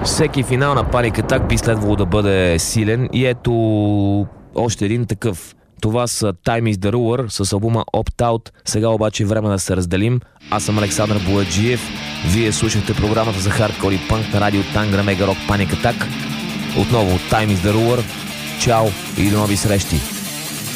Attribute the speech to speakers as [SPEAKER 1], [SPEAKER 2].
[SPEAKER 1] Всеки финал на Panic Attack би следвало да бъде силен и ето още един такъв. Това са Time is the Ruler с албума Opt Out. Сега обаче е време да се разделим. Аз съм Александър Бояджиев. Вие слушахте програмата за хардкор и панк на радио Тангра Мега Рок Panic Attack. Отново Time is the Ruler. Чао и до нови срещи!